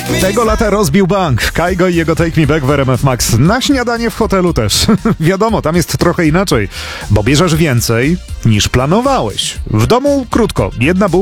Tego lata rozbił bank. Kaigo i jego Take Me Back w RMF Max. Na śniadanie w hotelu też. Wiadomo, tam jest trochę inaczej, bo bierzesz więcej niż planowałeś. W domu krótko. Jedna bułka